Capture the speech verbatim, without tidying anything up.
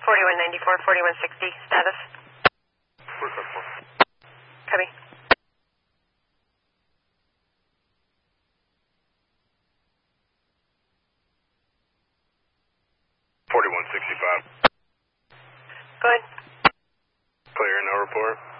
forty-one ninety-four, forty-one sixty, status. Copy. forty-one sixty-five. Go ahead. Clear, no report.